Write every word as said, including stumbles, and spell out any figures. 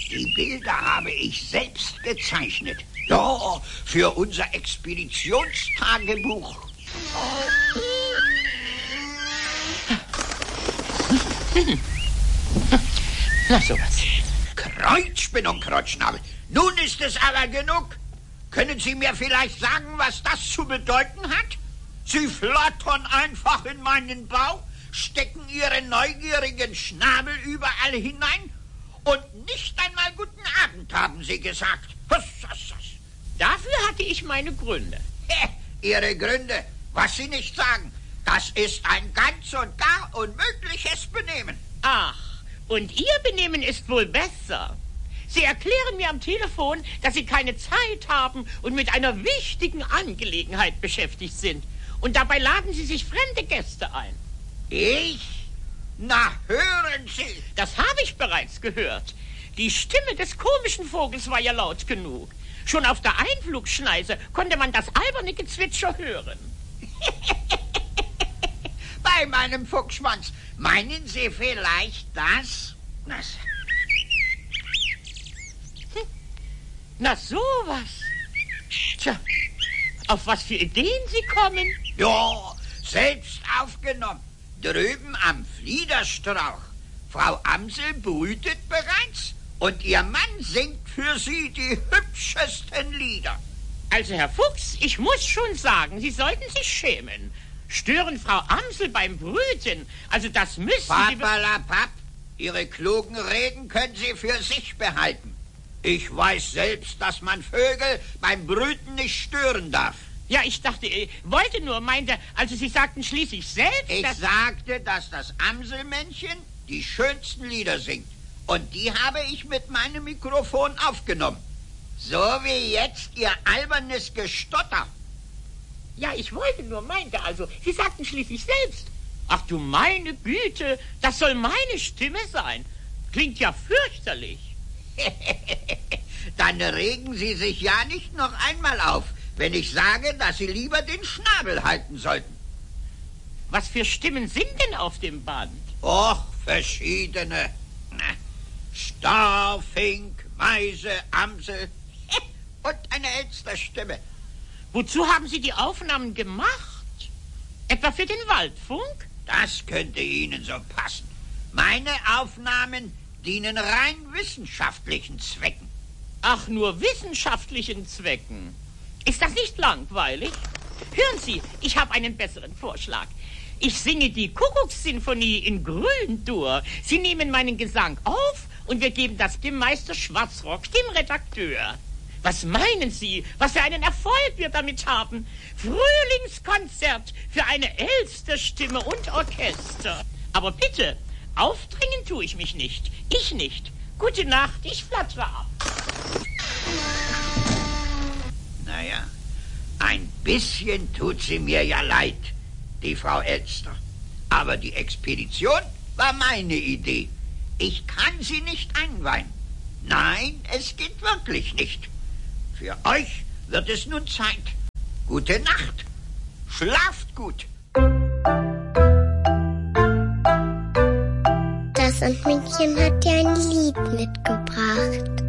Die Bilder habe ich selbst gezeichnet. Ja, für unser Expeditionstagebuch. Na, sowas. Kreuzspinn und Kreuzschnabel. Nun ist es aber genug. Können Sie mir vielleicht sagen, was das zu bedeuten hat? Sie flattern einfach in meinen Bau, stecken Ihre neugierigen Schnabel überall hinein und nicht einmal guten Abend, haben Sie gesagt. Was ist das? Dafür hatte ich meine Gründe. Hä, Ihre Gründe, was Sie nicht sagen, das ist ein ganz und gar unmögliches Benehmen. Ach, und Ihr Benehmen ist wohl besser. Sie erklären mir am Telefon, dass Sie keine Zeit haben und mit einer wichtigen Angelegenheit beschäftigt sind. Und dabei laden Sie sich fremde Gäste ein. Ich? Na, hören Sie. Das habe ich bereits gehört. Die Stimme des komischen Vogels war ja laut genug. Schon auf der Einflugschneise konnte man das alberne Gezwitscher hören. Bei meinem Fuchsschwanz. Meinen Sie vielleicht das? Das... Na, sowas. Tja, auf was für Ideen Sie kommen? Ja, selbst aufgenommen. Drüben am Fliederstrauch. Frau Amsel brütet bereits und ihr Mann singt für sie die hübschesten Lieder. Also, Herr Fuchs, ich muss schon sagen, Sie sollten sich schämen. Stören Frau Amsel beim Brüten? Also, das müssen Sie... Papalapap, Ihre klugen Reden können Sie für sich behalten. Ich weiß selbst, dass man Vögel beim Brüten nicht stören darf. Ja, ich dachte, ich wollte nur, meinte, also Sie sagten schließlich selbst, Ich dass... sagte, dass das Amselmännchen die schönsten Lieder singt. Und die habe ich mit meinem Mikrofon aufgenommen. So wie jetzt Ihr albernes Gestotter. Ja, ich wollte nur, meinte also, Sie sagten schließlich selbst. Ach du meine Güte, das soll meine Stimme sein. Klingt ja fürchterlich. Dann regen Sie sich ja nicht noch einmal auf, wenn ich sage, dass Sie lieber den Schnabel halten sollten. Was für Stimmen sind denn auf dem Band? Och, verschiedene. Star, Fink, Meise, Amsel und eine Elsterstimme. Wozu haben Sie die Aufnahmen gemacht? Etwa für den Waldfunk? Das könnte Ihnen so passen. Meine Aufnahmen dienen rein wissenschaftlichen Zwecken. Ach, nur wissenschaftlichen Zwecken. Ist das nicht langweilig? Hören Sie, ich habe einen besseren Vorschlag. Ich singe die Kuckuckssinfonie in Grün-Dur. Sie nehmen meinen Gesang auf und wir geben das dem Meister Schwarzrock, dem Redakteur. Was meinen Sie, was für einen Erfolg wir damit haben? Frühlingskonzert für eine Elsterstimme und Orchester. Aber bitte, aufdringen tue ich mich nicht. Ich nicht. Gute Nacht, ich flattere ab. Naja, ein bisschen tut sie mir ja leid, die Frau Elster. Aber die Expedition war meine Idee. Ich kann sie nicht einweihen. Nein, es geht wirklich nicht. Für euch wird es nun Zeit. Gute Nacht. Schlaft gut. Das Sandmännchen hat dir ein Lied mitgebracht.